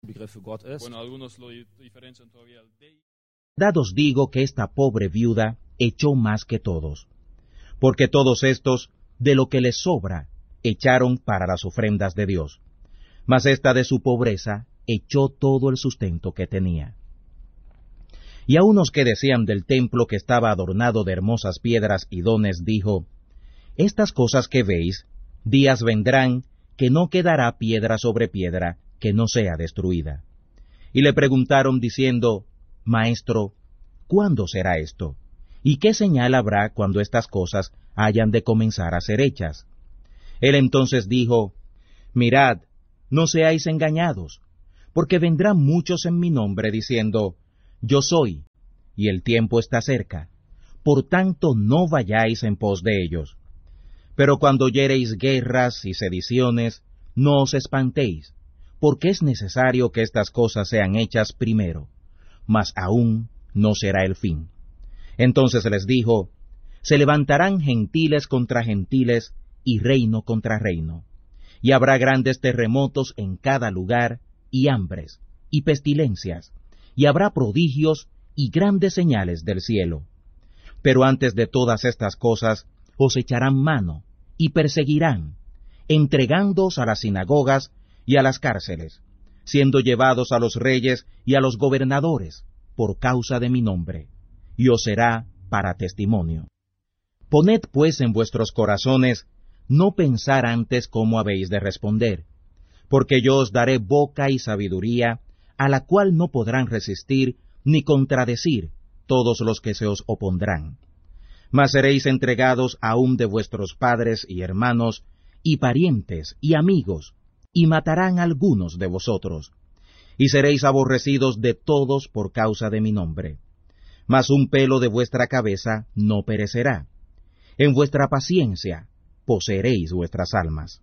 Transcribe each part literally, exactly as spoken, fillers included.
Bueno, algunos lo diferencian todavía. Verdad os digo que esta pobre viuda echó más que todos, porque todos estos, de lo que les sobra, echaron para las ofrendas de Dios, mas esta de su pobreza echó todo el sustento que tenía. Y a unos que decían del templo que estaba adornado de hermosas piedras y dones, dijo, estas cosas que veis, días vendrán que no quedará piedra sobre piedra que no sea destruida. Y le preguntaron diciendo, Maestro, ¿cuándo será esto? ¿Y qué señal habrá cuando estas cosas hayan de comenzar a ser hechas? Él entonces dijo, Mirad, no seáis engañados, porque vendrán muchos en mi nombre diciendo, Yo soy, y el tiempo está cerca. Por tanto no vayáis en pos de ellos. Pero cuando oyereis guerras y sediciones, no os espantéis, porque es necesario que estas cosas sean hechas primero, mas aún no será el fin. Entonces les dijo, se levantarán gentiles contra gentiles y reino contra reino, y habrá grandes terremotos en cada lugar, y hambres, y pestilencias, y habrá prodigios y grandes señales del cielo. Pero antes de todas estas cosas os echarán mano, y perseguirán, entregándoos a las sinagogas y a las cárceles, siendo llevados a los reyes y a los gobernadores, por causa de mi nombre, y os será para testimonio. Poned pues en vuestros corazones no pensar antes cómo habéis de responder, porque yo os daré boca y sabiduría, a la cual no podrán resistir ni contradecir todos los que se os opondrán. Mas seréis entregados aún de vuestros padres y hermanos, y parientes y amigos, y matarán a algunos de vosotros, y seréis aborrecidos de todos por causa de mi nombre. Mas un pelo de vuestra cabeza no perecerá. En vuestra paciencia poseeréis vuestras almas.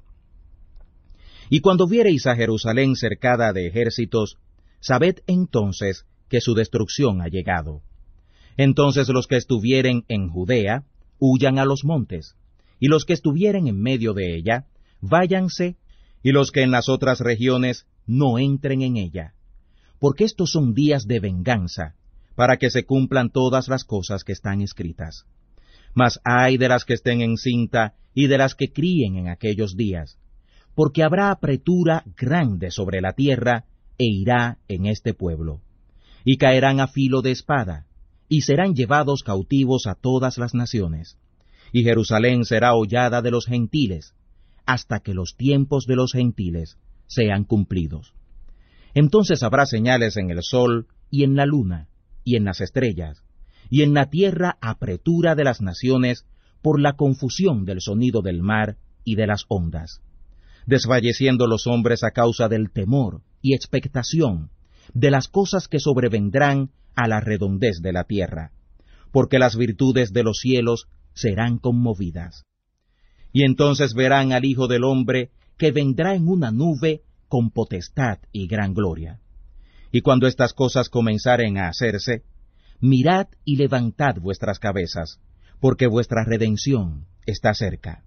Y cuando viereis a Jerusalén cercada de ejércitos, sabed entonces que su destrucción ha llegado. Entonces los que estuvieren en Judea, huyan a los montes, y los que estuvieren en medio de ella, váyanse, y los que en las otras regiones no entren en ella. Porque estos son días de venganza, para que se cumplan todas las cosas que están escritas. Mas ay de las que estén encinta y de las que críen en aquellos días, porque habrá apretura grande sobre la tierra, e irá en este pueblo. Y caerán a filo de espada, y serán llevados cautivos a todas las naciones. Y Jerusalén será hollada de los gentiles, hasta que los tiempos de los gentiles sean cumplidos. Entonces habrá señales en el sol, y en la luna, y en las estrellas, y en la tierra apretura de las naciones, por la confusión del sonido del mar y de las ondas, desfalleciendo los hombres a causa del temor y expectación de las cosas que sobrevendrán a la redondez de la tierra, porque las virtudes de los cielos serán conmovidas. Y entonces verán al Hijo del Hombre, que vendrá en una nube con potestad y gran gloria. Y cuando estas cosas comenzaren a hacerse, mirad y levantad vuestras cabezas, porque vuestra redención está cerca.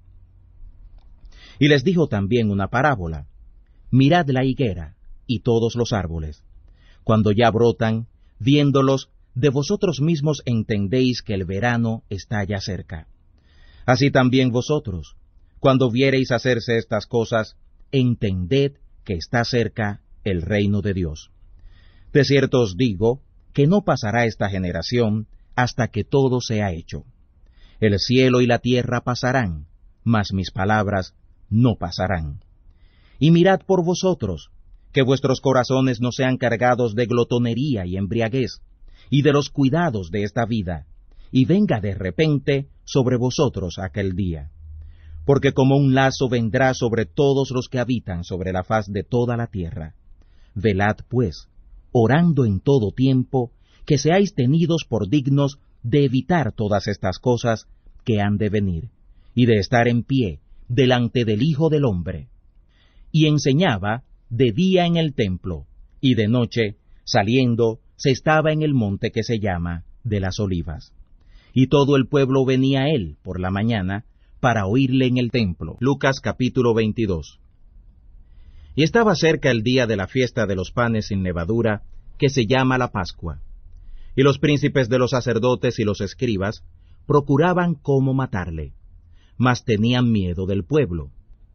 Y les dijo también una parábola, mirad la higuera y todos los árboles. Cuando ya brotan, viéndolos, de vosotros mismos entendéis que el verano está ya cerca. Así también vosotros, cuando viereis hacerse estas cosas, entended que está cerca el reino de Dios. De cierto os digo, que no pasará esta generación hasta que todo sea hecho. El cielo y la tierra pasarán, mas mis palabras no pasarán. Y mirad por vosotros, que vuestros corazones no sean cargados de glotonería y embriaguez, y de los cuidados de esta vida, y venga de repente sobre vosotros aquel día. Porque como un lazo vendrá sobre todos los que habitan sobre la faz de toda la tierra. Velad pues, orando en todo tiempo, que seáis tenidos por dignos de evitar todas estas cosas que han de venir, y de estar en pie delante del Hijo del Hombre. Y enseñaba de día en el templo, y de noche, saliendo, se estaba en el monte que se llama de las Olivas. Y todo el pueblo venía a él por la mañana, para oírle en el templo. Lucas capítulo veintidós. Y estaba cerca el día de la fiesta de los panes sin levadura, que se llama la Pascua. Y los príncipes de los sacerdotes y los escribas procuraban cómo matarle, mas tenían miedo del pueblo.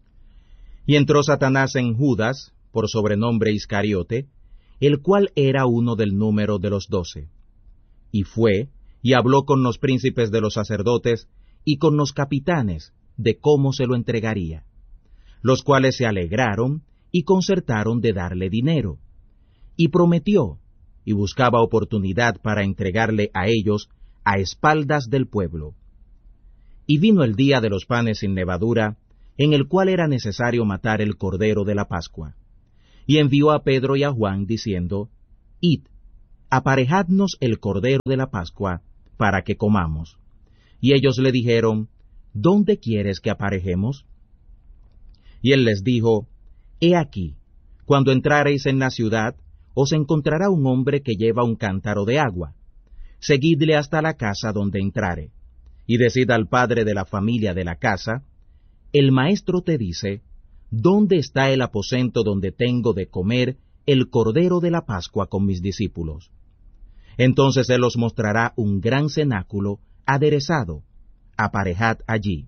Y entró Satanás en Judas, por sobrenombre Iscariote, el cual era uno del número de los doce. Y fue, y habló con los príncipes de los sacerdotes y con los capitanes de cómo se lo entregaría, los cuales se alegraron y concertaron de darle dinero. Y prometió, y buscaba oportunidad para entregarle a ellos a espaldas del pueblo. Y vino el día de los panes sin levadura, en el cual era necesario matar el cordero de la Pascua. Y envió a Pedro y a Juan, diciendo, Id, aparejadnos el cordero de la Pascua, para que comamos. Y ellos le dijeron, ¿dónde quieres que aparejemos? Y él les dijo, He aquí, cuando entrareis en la ciudad, os encontrará un hombre que lleva un cántaro de agua. Seguidle hasta la casa donde entrare, y decid al padre de la familia de la casa, el maestro te dice, ¿dónde está el aposento donde tengo de comer el cordero de la Pascua con mis discípulos? Entonces él os mostrará un gran cenáculo aderezado, aparejad allí.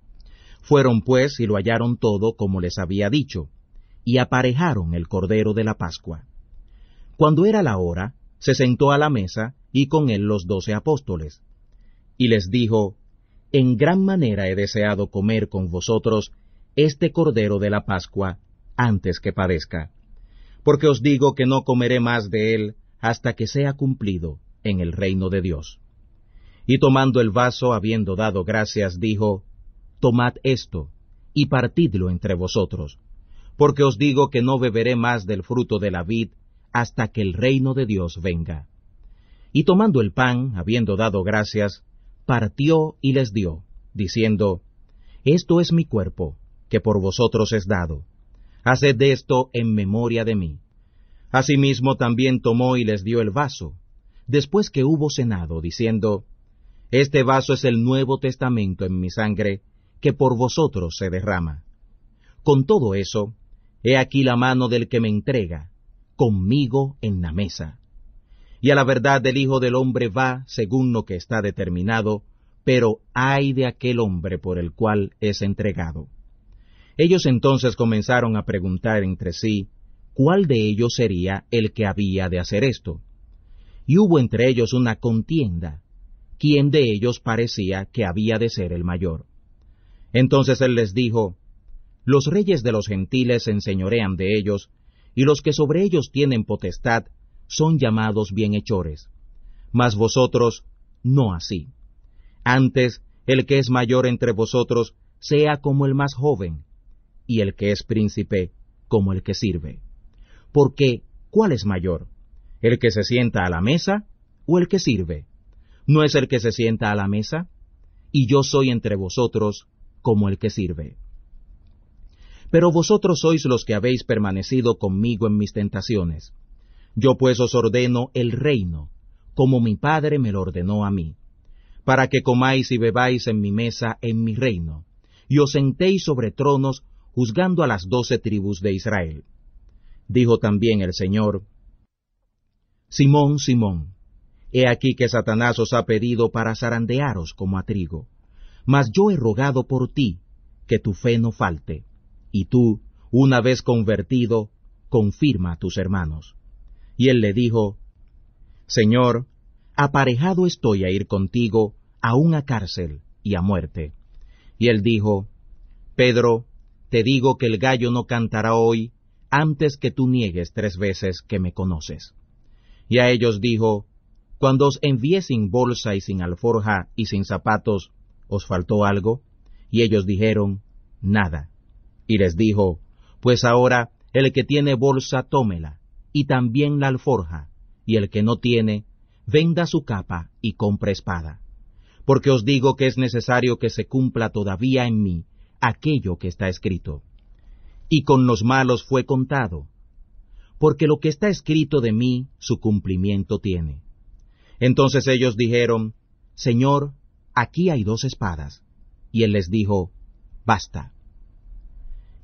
Fueron pues y lo hallaron todo como les había dicho, y aparejaron el cordero de la Pascua. Cuando era la hora, se sentó a la mesa, y con él los doce apóstoles. Y les dijo, En gran manera he deseado comer con vosotros este cordero de la Pascua, antes que padezca. Porque os digo que no comeré más de él, hasta que sea cumplido en el reino de Dios. Y tomando el vaso, habiendo dado gracias, dijo, Tomad esto, y partidlo entre vosotros, porque os digo que no beberé más del fruto de la vid, hasta que el reino de Dios venga. Y tomando el pan, habiendo dado gracias, partió y les dio, diciendo, Esto es mi cuerpo, que por vosotros es dado. Haced esto en memoria de mí. Asimismo también tomó y les dio el vaso, después que hubo cenado, diciendo, Este vaso es el Nuevo Testamento en mi sangre, que por vosotros se derrama. Con todo eso, he aquí la mano del que me entrega, conmigo en la mesa. Y a la verdad del Hijo del Hombre va según lo que está determinado, pero ay de aquel hombre por el cual es entregado. Ellos entonces comenzaron a preguntar entre sí, cuál de ellos sería el que había de hacer esto. Y hubo entre ellos una contienda, quién de ellos parecía que había de ser el mayor. Entonces él les dijo, Los reyes de los gentiles se enseñorean de ellos, y los que sobre ellos tienen potestad son llamados bienhechores. Mas vosotros no así. Antes, el que es mayor entre vosotros sea como el más joven, y el que es príncipe como el que sirve. Porque, ¿cuál es mayor? ¿El que se sienta a la mesa o el que sirve? ¿No es el que se sienta a la mesa? Y yo soy entre vosotros como el que sirve. Pero vosotros sois los que habéis permanecido conmigo en mis tentaciones. Yo pues os ordeno el reino, como mi Padre me lo ordenó a mí, para que comáis y bebáis en mi mesa en mi reino, y os sentéis sobre tronos juzgando a las doce tribus de Israel. Dijo también el Señor, Simón, Simón, he aquí que Satanás os ha pedido para zarandearos como a trigo, mas yo he rogado por ti, que tu fe no falte, y tú, una vez convertido, confirma a tus hermanos. Y él le dijo, Señor, aparejado estoy a ir contigo a una cárcel y a muerte. Y él dijo, Pedro, te digo que el gallo no cantará hoy, antes que tú niegues tres veces que me conoces. Y a ellos dijo, Cuando os envié sin bolsa y sin alforja y sin zapatos, ¿os faltó algo? Y ellos dijeron, Nada. Y les dijo, Pues ahora el que tiene bolsa tómela, y también la alforja, y el que no tiene, venda su capa y compre espada. Porque os digo que es necesario que se cumpla todavía en mí aquello que está escrito. Y con los malos fue contado, porque lo que está escrito de mí su cumplimiento tiene. Entonces ellos dijeron, Señor, aquí hay dos espadas. Y él les dijo, Basta.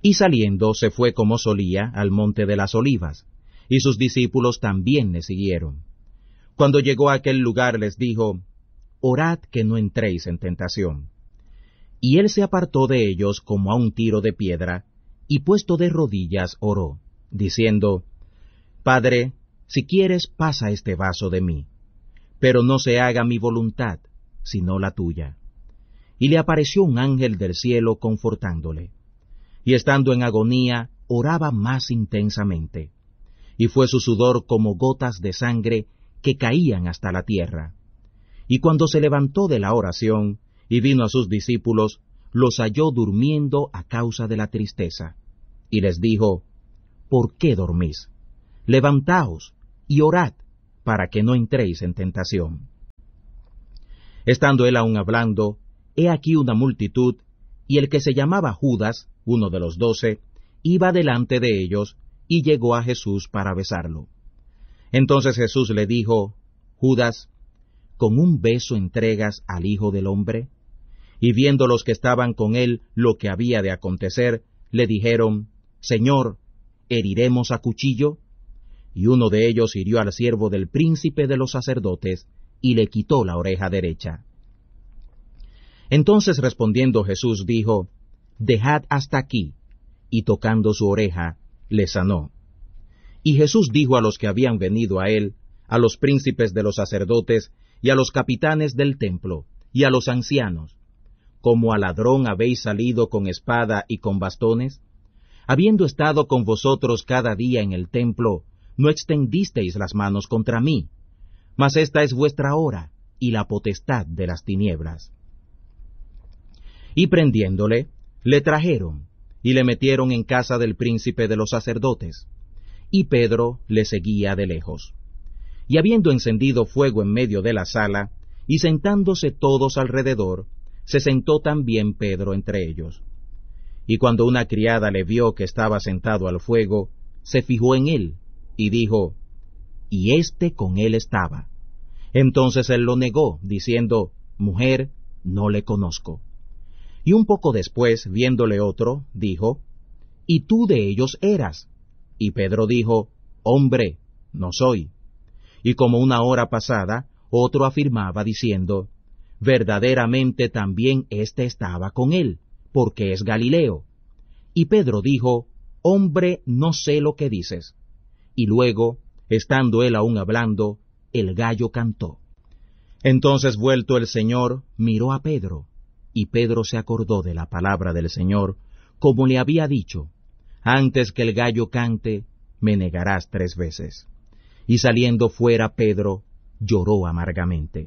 Y saliendo se fue como solía al monte de las Olivas, y sus discípulos también le siguieron. Cuando llegó a aquel lugar les dijo, Orad que no entréis en tentación. Y él se apartó de ellos como a un tiro de piedra, y puesto de rodillas oró, diciendo, Padre, si quieres pasa este vaso de mí, pero no se haga mi voluntad, sino la tuya. Y le apareció un ángel del cielo confortándole. Y estando en agonía, oraba más intensamente, y fue su sudor como gotas de sangre que caían hasta la tierra. Y cuando se levantó de la oración, y vino a sus discípulos, los halló durmiendo a causa de la tristeza. Y les dijo, ¿por qué dormís? Levantaos y orad, para que no entréis en tentación. Estando él aún hablando, he aquí una multitud, y el que se llamaba Judas, uno de los doce, iba delante de ellos, y llegó a Jesús para besarlo. Entonces Jesús le dijo, Judas, ¿con un beso entregas al Hijo del Hombre? Y viendo los que estaban con él lo que había de acontecer, le dijeron, Señor, ¿heriremos a cuchillo? Y uno de ellos hirió al siervo del príncipe de los sacerdotes, y le quitó la oreja derecha. Entonces respondiendo Jesús dijo, Dejad hasta aquí, y tocando su oreja, le sanó. Y Jesús dijo a los que habían venido a él, a los príncipes de los sacerdotes, y a los capitanes del templo, y a los ancianos, ¿como a ladrón habéis salido con espada y con bastones? Habiendo estado con vosotros cada día en el templo, no extendisteis las manos contra mí, mas esta es vuestra hora, y la potestad de las tinieblas. Y prendiéndole, le trajeron, y le metieron en casa del príncipe de los sacerdotes, y Pedro le seguía de lejos. Y habiendo encendido fuego en medio de la sala, y sentándose todos alrededor, se sentó también Pedro entre ellos. Y cuando una criada le vio que estaba sentado al fuego, se fijó en él, y dijo, y éste con él estaba. Entonces él lo negó, diciendo, Mujer, no le conozco. Y un poco después, viéndole otro, dijo, ¿y tú de ellos eras? Y Pedro dijo, Hombre, no soy. Y como una hora pasada, otro afirmaba, diciendo, Verdaderamente también éste estaba con él, porque es Galileo. Y Pedro dijo, Hombre, no sé lo que dices. Y luego, estando él aún hablando, el gallo cantó. Entonces vuelto el Señor, miró a Pedro, y Pedro se acordó de la palabra del Señor, como le había dicho, Antes que el gallo cante, me negarás tres veces. Y saliendo fuera Pedro, lloró amargamente.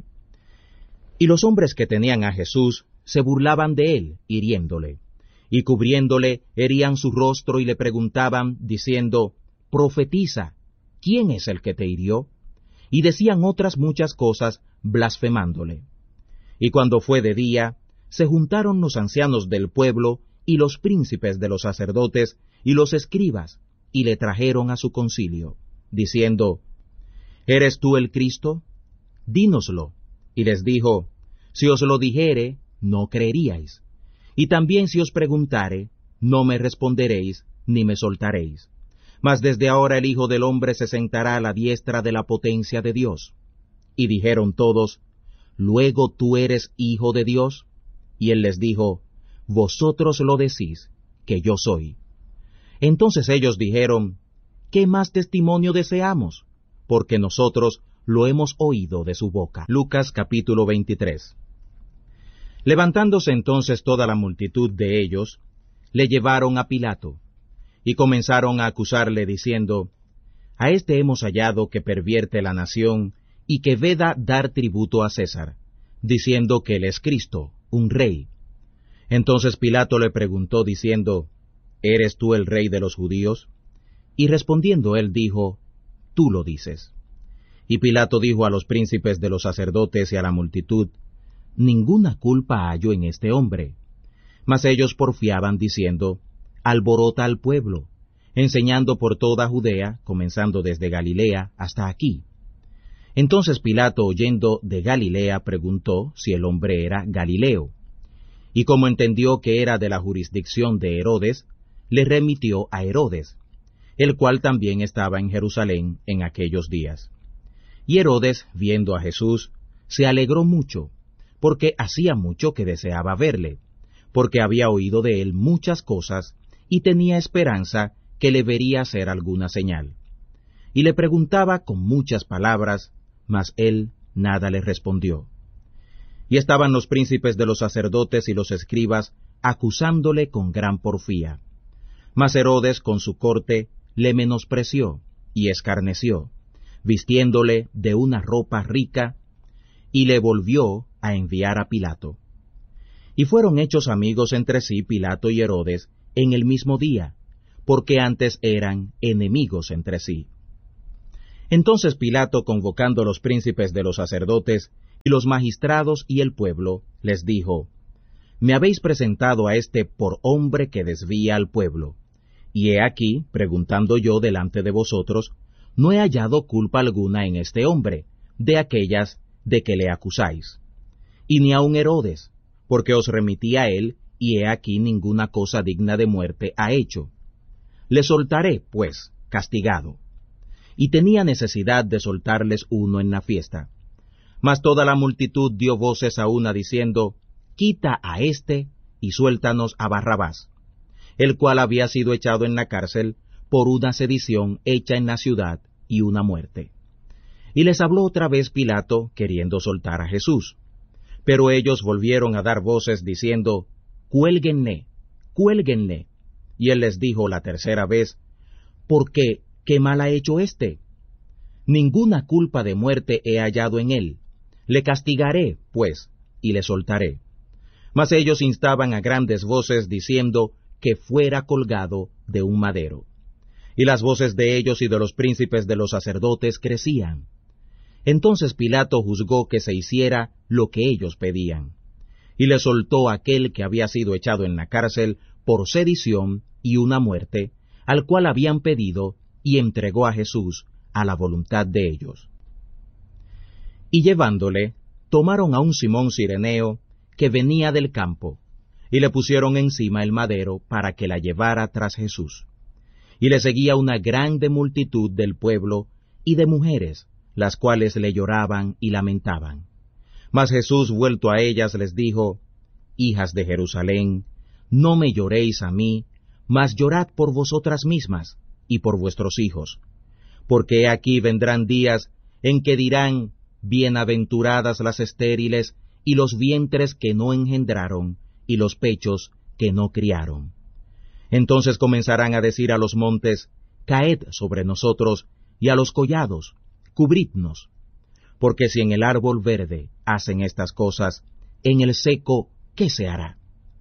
Y los hombres que tenían a Jesús se burlaban de él, hiriéndole, y cubriéndole herían su rostro y le preguntaban, diciendo, Profetiza, ¿quién es el que te hirió? Y decían otras muchas cosas, blasfemándole. Y cuando fue de día, se juntaron los ancianos del pueblo y los príncipes de los sacerdotes y los escribas, y le trajeron a su concilio, diciendo, ¿Eres tú el Cristo? Dínoslo. Y les dijo, Si os lo dijere, no creeríais. Y también si os preguntare, no me responderéis, ni me soltaréis. Mas desde ahora el Hijo del Hombre se sentará a la diestra de la potencia de Dios. Y dijeron todos, ¿Luego tú eres Hijo de Dios? Y él les dijo, Vosotros lo decís, que yo soy. Entonces ellos dijeron, ¿qué más testimonio deseamos? Porque nosotros lo hemos oído de su boca. Lucas capítulo veintitrés. Levantándose entonces toda la multitud de ellos, le llevaron a Pilato, y comenzaron a acusarle diciendo, A éste hemos hallado que pervierte la nación, y que veda dar tributo a César, diciendo que él es Cristo, un rey. Entonces Pilato le preguntó diciendo, ¿Eres tú el rey de los judíos? Y respondiendo él dijo, Tú lo dices. Y Pilato dijo a los príncipes de los sacerdotes y a la multitud, Ninguna culpa hallo en este hombre. Mas ellos porfiaban diciendo, Alborota al pueblo, enseñando por toda Judea, comenzando desde Galilea hasta aquí. Entonces Pilato, oyendo de Galilea, preguntó si el hombre era Galileo. Y como entendió que era de la jurisdicción de Herodes, le remitió a Herodes, el cual también estaba en Jerusalén en aquellos días. Y Herodes, viendo a Jesús, se alegró mucho, porque hacía mucho que deseaba verle, porque había oído de él muchas cosas, y tenía esperanza que le vería hacer alguna señal. Y le preguntaba con muchas palabras, mas él nada le respondió. Y estaban los príncipes de los sacerdotes y los escribas acusándole con gran porfía. Mas Herodes con su corte le menospreció y escarneció, vistiéndole de una ropa rica, y le volvió a enviar a Pilato. Y fueron hechos amigos entre sí Pilato y Herodes en el mismo día, porque antes eran enemigos entre sí. Entonces Pilato, convocando a los príncipes de los sacerdotes y los magistrados y el pueblo, les dijo: Me habéis presentado a este por hombre que desvía al pueblo. Y he aquí, preguntando yo delante de vosotros, no he hallado culpa alguna en este hombre, de aquellas de que le acusáis. Y ni aun Herodes, porque os remití a él, y he aquí ninguna cosa digna de muerte ha hecho. Le soltaré, pues, castigado. Y tenía necesidad de soltarles uno en la fiesta. Mas toda la multitud dio voces a una diciendo: Quita a éste, y suéltanos a Barrabás, el cual había sido echado en la cárcel por una sedición hecha en la ciudad y una muerte. Y les habló otra vez Pilato, queriendo soltar a Jesús. Pero ellos volvieron a dar voces diciendo: Cuélguenle, cuélguenle. Y él les dijo la tercera vez: ¿Por qué? ¿Qué mal ha hecho éste? Ninguna culpa de muerte he hallado en él. Le castigaré, pues, y le soltaré. Mas ellos instaban a grandes voces diciendo que fuera colgado de un madero. Y las voces de ellos y de los príncipes de los sacerdotes crecían. Entonces Pilato juzgó que se hiciera lo que ellos pedían, y le soltó a aquel que había sido echado en la cárcel por sedición y una muerte, al cual habían pedido, y entregó a Jesús a la voluntad de ellos. Y llevándole, tomaron a un Simón Cireneo, que venía del campo, y le pusieron encima el madero para que la llevara tras Jesús. Y le seguía una grande multitud del pueblo y de mujeres, las cuales le lloraban y lamentaban. Mas Jesús, vuelto a ellas, les dijo: Hijas de Jerusalén, no me lloréis a mí, mas llorad por vosotras mismas y por vuestros hijos. Porque aquí vendrán días en que dirán: Bienaventuradas las estériles, y los vientres que no engendraron, y los pechos que no criaron. Entonces comenzarán a decir a los montes: Caed sobre nosotros, y a los collados: Cubridnos. Porque si en el árbol verde hacen estas cosas, en el seco, ¿qué se hará?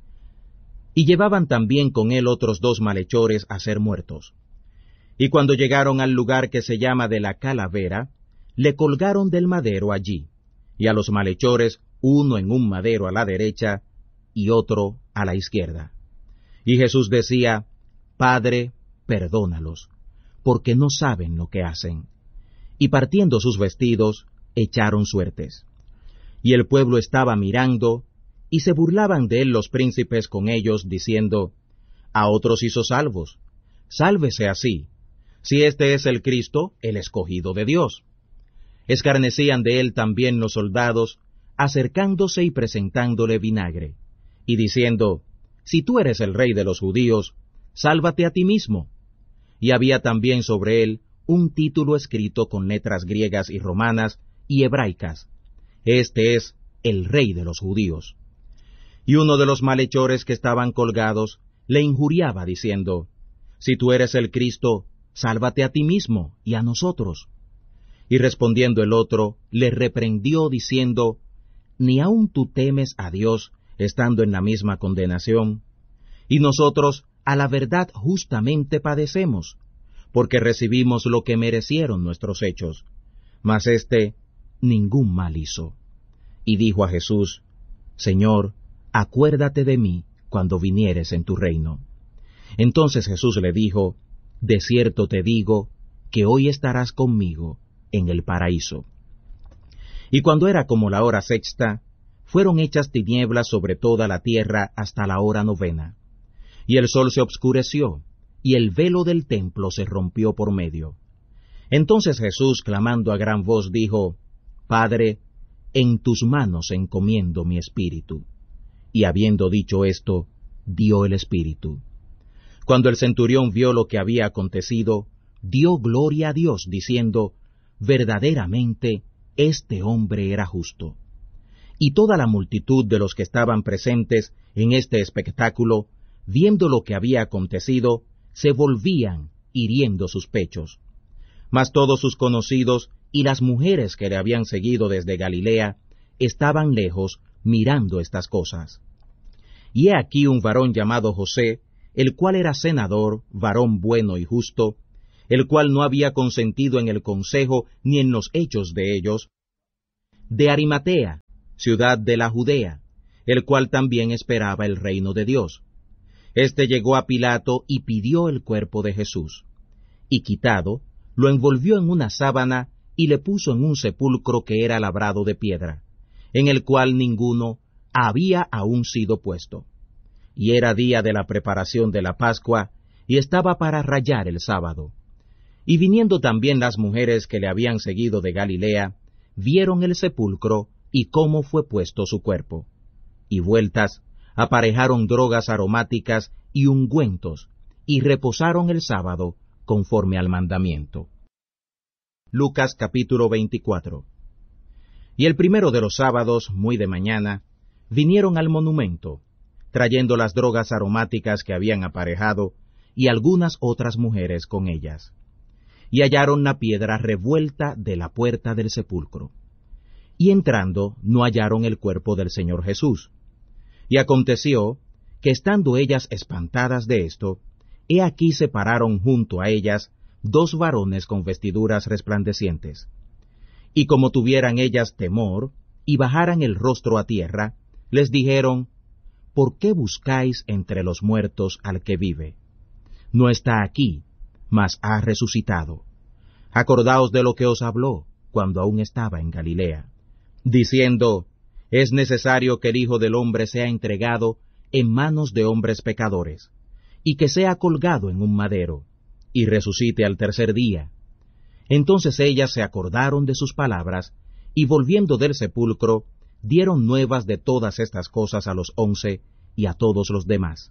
Y llevaban también con él otros dos malhechores a ser muertos. Y cuando llegaron al lugar que se llama de la Calavera, le colgaron del madero allí, y a los malhechores uno en un madero a la derecha, y otro a la izquierda. Y Jesús decía: Padre, perdónalos, porque no saben lo que hacen. Y partiendo sus vestidos, echaron suertes. Y el pueblo estaba mirando, y se burlaban de él los príncipes con ellos, diciendo: A otros hizo salvos, sálvese así, si este es el Cristo, el escogido de Dios. Escarnecían de él también los soldados, acercándose y presentándole vinagre, y diciendo: Si tú eres el rey de los judíos, sálvate a ti mismo. Y había también sobre él un título escrito con letras griegas y romanas y hebraicas: Este es el rey de los judíos. Y uno de los malhechores que estaban colgados le injuriaba, diciendo: Si tú eres el Cristo, sálvate a ti mismo y a nosotros. Y respondiendo el otro, le reprendió, diciendo: ¿Ni aun tú temes a Dios, estando en la misma condenación? Y nosotros a la verdad justamente padecemos, porque recibimos lo que merecieron nuestros hechos. Mas éste ningún mal hizo. Y dijo a Jesús: Señor, acuérdate de mí cuando vinieres en tu reino. Entonces Jesús le dijo: De cierto te digo, que hoy estarás conmigo en el paraíso. Y cuando era como la hora sexta, fueron hechas tinieblas sobre toda la tierra hasta la hora novena. y el sol se obscureció, y el velo del templo se rompió por medio. Entonces Jesús, clamando a gran voz, dijo, Padre, en tus manos encomiendo mi espíritu. Y habiendo dicho esto, dio el espíritu. Cuando el centurión vio lo que había acontecido, dio gloria a Dios, diciendo, verdaderamente, este hombre era justo. Y toda la multitud de los que estaban presentes en este espectáculo, viendo lo que había acontecido, se volvían, hiriendo sus pechos. Mas todos sus conocidos y las mujeres que le habían seguido desde Galilea, estaban lejos, mirando estas cosas. Y he aquí un varón llamado José, el cual era senador, varón bueno y justo, el cual no había consentido en el consejo ni en los hechos de ellos, de Arimatea, ciudad de la Judea, el cual también esperaba el reino de Dios. Este llegó a Pilato y pidió el cuerpo de Jesús. Y quitado, lo envolvió en una sábana y le puso en un sepulcro que era labrado de piedra, en el cual ninguno había aún sido puesto. Y era día de la preparación de la Pascua, y estaba para rayar el sábado. Y viniendo también las mujeres que le habían seguido de Galilea, vieron el sepulcro y cómo fue puesto su cuerpo. Y vueltas, aparejaron drogas aromáticas y ungüentos, y reposaron el sábado conforme al mandamiento. Lucas capítulo veinticuatro. Y el primero de los sábados, muy de mañana, vinieron al monumento, trayendo las drogas aromáticas que habían aparejado, y algunas otras mujeres con ellas. Y hallaron la piedra revuelta de la puerta del sepulcro. Y entrando, no hallaron el cuerpo del Señor Jesús. Y aconteció que estando ellas espantadas de esto, he aquí se pararon junto a ellas dos varones con vestiduras resplandecientes. Y como tuvieran ellas temor, y bajaran el rostro a tierra, les dijeron, ¿por qué buscáis entre los muertos al que vive? No está aquí, mas ha resucitado. Acordaos de lo que os habló cuando aún estaba en Galilea, diciendo, es necesario que el Hijo del Hombre sea entregado en manos de hombres pecadores, y que sea colgado en un madero, y resucite al tercer día. Entonces ellas se acordaron de sus palabras, y volviendo del sepulcro, dieron nuevas de todas estas cosas a los once y a todos los demás.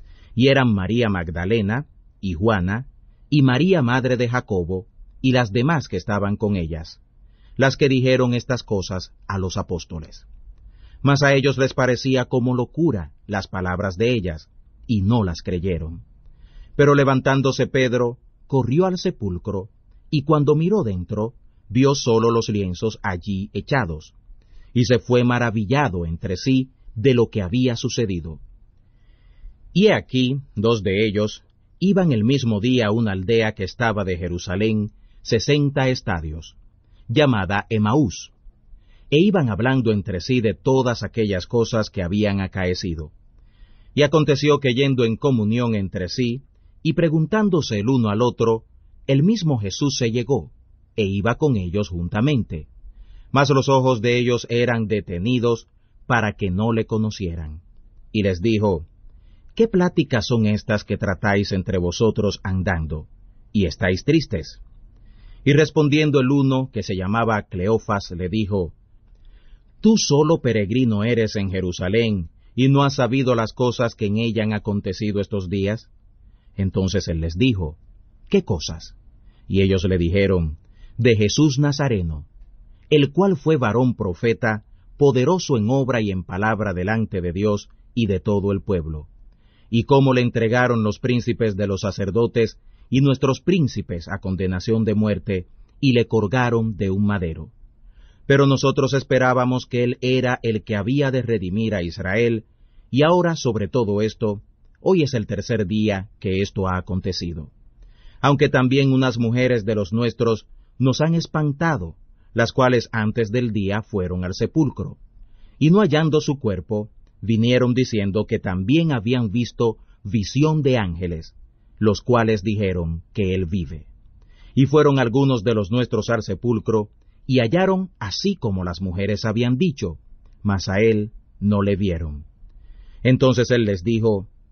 Y eran María Magdalena, y Juana, y María madre de Jacobo, y las demás que estaban con ellas, las que dijeron estas cosas a los apóstoles. Mas a ellos les parecía como locura las palabras de ellas, y no las creyeron. Pero levantándose Pedro, corrió al sepulcro, y cuando miró dentro, vio sólo los lienzos allí echados, y se fue maravillado entre sí de lo que había sucedido. Y he aquí, dos de ellos iban el mismo día a una aldea que estaba de Jerusalén, sesenta estadios, llamada Emaús, e iban hablando entre sí de todas aquellas cosas que habían acaecido. Y aconteció que yendo en comunión entre sí, y preguntándose el uno al otro, el mismo Jesús se llegó, e iba con ellos juntamente. Mas los ojos de ellos eran detenidos para que no le conocieran. Y les dijo, ¿qué pláticas son estas que tratáis entre vosotros andando, y estáis tristes? Y respondiendo el uno, que se llamaba Cleofas, le dijo, ¿tú solo peregrino eres en Jerusalén, y no has sabido las cosas que en ella han acontecido estos días? Entonces él les dijo, ¿qué cosas? Y ellos le dijeron, de Jesús Nazareno, el cual fue varón profeta, poderoso en obra y en palabra delante de Dios y de todo el pueblo, y cómo le entregaron los príncipes de los sacerdotes y nuestros príncipes a condenación de muerte, y le colgaron de un madero. Pero nosotros esperábamos que él era el que había de redimir a Israel, y ahora sobre todo esto, hoy es el tercer día que esto ha acontecido. Aunque también unas mujeres de los nuestros nos han espantado, las cuales antes del día fueron al sepulcro, y no hallando su cuerpo, vinieron diciendo que también habían visto visión de ángeles, los cuales dijeron que él vive. Y fueron algunos de los nuestros al sepulcro, y hallaron así como las mujeres habían dicho, mas a él no le vieron. Entonces él les dijo,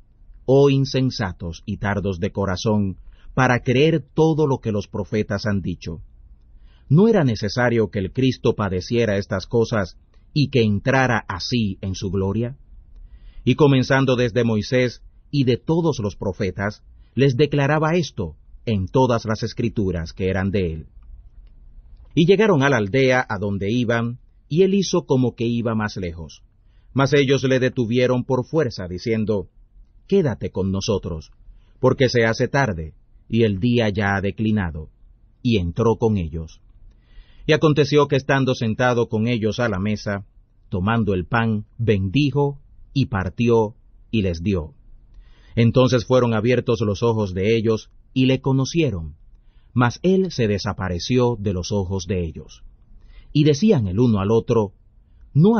oh insensatos y tardos de corazón, para creer todo lo que los profetas han dicho. ¿No era necesario que el Cristo padeciera estas cosas y que entrara así en su gloria? Y comenzando desde Moisés y de todos los profetas, les declaraba esto en todas las escrituras que eran de él. Y llegaron a la aldea a donde iban, y él hizo como que iba más lejos. Mas ellos le detuvieron por fuerza, diciendo, «Quédate con nosotros, porque se hace tarde, y el día ya ha declinado». Y entró con ellos. Y aconteció que estando sentado con ellos a la mesa, tomando el pan, bendijo, y partió, y les dio. Entonces fueron abiertos los ojos de ellos, y le conocieron, mas él se desapareció de los ojos de ellos. Y decían el uno al otro,